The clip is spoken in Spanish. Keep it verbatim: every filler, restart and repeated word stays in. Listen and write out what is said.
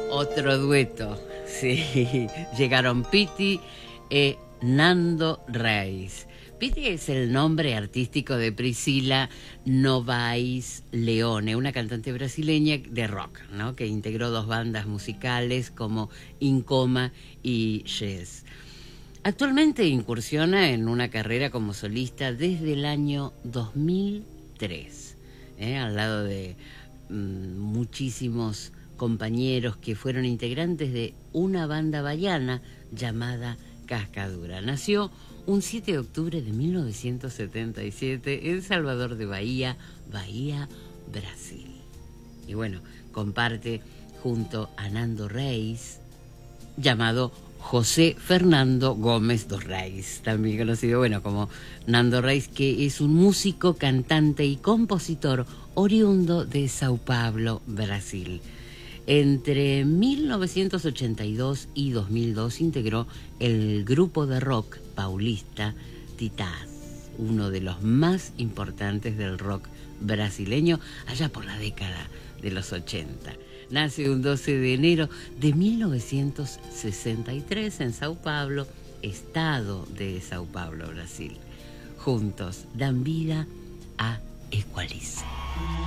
Otro dueto, sí. Llegaron Piti e Nando Reis. Piti es el nombre artístico de Priscila Novaes Leone, una cantante brasileña de rock, ¿no? Que integró dos bandas musicales como Incoma y Yes. Actualmente incursiona en una carrera como solista desde el año dos mil tres, ¿eh? Al lado de mmm, muchísimos compañeros que fueron integrantes de una banda baiana llamada Cascadura. Nació un siete de octubre de mil novecientos setenta y siete en Salvador de Bahía, Bahía, Brasil. Y bueno, comparte junto a Nando Reis, llamado José Fernando Gómez dos Reis, también conocido, bueno, como Nando Reis, que es un músico, cantante y compositor oriundo de Sao Paulo, Brasil. Entre mil novecientos ochenta y dos y dos mil dos integró el grupo de rock paulista Titãs, uno de los más importantes del rock brasileño allá por la década de los ochenta. Nace un doce de enero de mil novecientos sesenta y tres en Sao Paulo, estado de Sao Paulo, Brasil. Juntos dan vida a Equalize.